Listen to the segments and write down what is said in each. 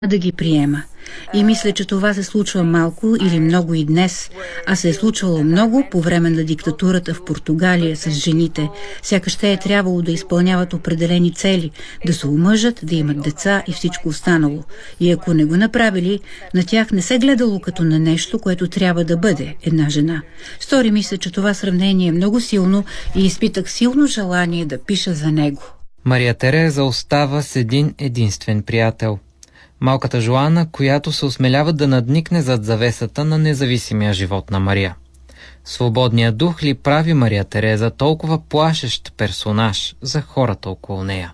да ги приема. И мисля, че това се случва малко или много и днес, а се е случвало много по време на диктатурата в Португалия с жените. Сякаш те е трябвало да изпълняват определени цели, да се омъжат, да имат деца и всичко останало. И ако не го направили, на тях не се гледало като на нещо, което трябва да бъде една жена. Стори ми се, че това сравнение е много силно и изпитах силно желание да пиша за него. Мария Тереза остава с един единствен приятел. Малката Жоана, която се осмелява да надникне зад завесата на независимия живот на Мария. Свободният дух ли прави Мария Тереза толкова плашещ персонаж за хората около нея?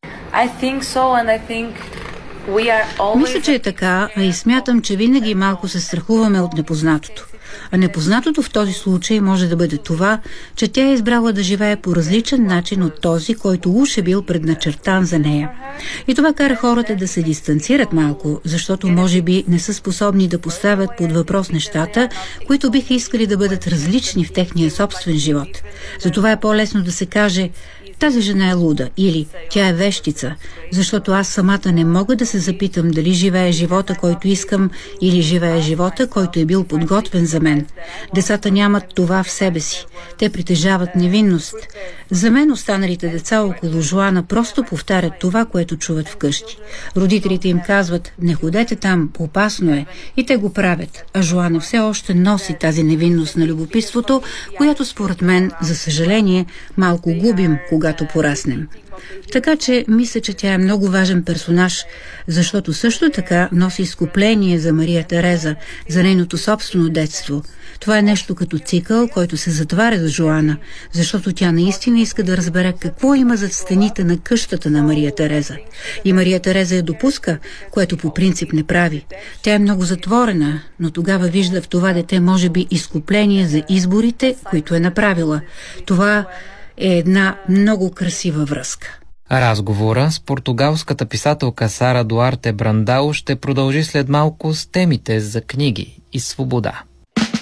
Мисля, че е така, а и смятам, че винаги малко се страхуваме от непознатото. А непознатото в този случай може да бъде това, че тя е избрала да живее по различен начин от този, който уж е бил предначертан за нея. И това кара хората да се дистанцират малко, защото може би не са способни да поставят под въпрос нещата, които биха искали да бъдат различни в техния собствен живот. Затова е по-лесно да се каже: тази жена е луда или тя е вещица, защото аз самата не мога да се запитам дали живее живота, който искам, или живее живота, който е бил подготвен за мен. Децата нямат това в себе си. Те притежават невинност. За мен останалите деца около Жоана просто повтарят това, което чуват вкъщи. Родителите им казват: не ходете там, опасно е, и те го правят. А Жоана все още носи тази невинност на любопитството, която според мен, за съжаление, малко губим, когато пораснем. Така че мисля, че тя е много важен персонаж, защото също така носи изкупление за Мария Тереза, за нейното собствено детство. Това е нещо като цикъл, който се затваря за Жоана, защото тя наистина иска да разбере какво има зад стените на къщата на Мария Тереза. И Мария Тереза я допуска, което по принцип не прави. Тя е много затворена, но тогава вижда в това дете може би изкупление за изборите, които е направила. Това е една много красива връзка. Разговора с португалската писателка Сара Дуарте Брандао ще продължи след малко с темите за книги и свобода.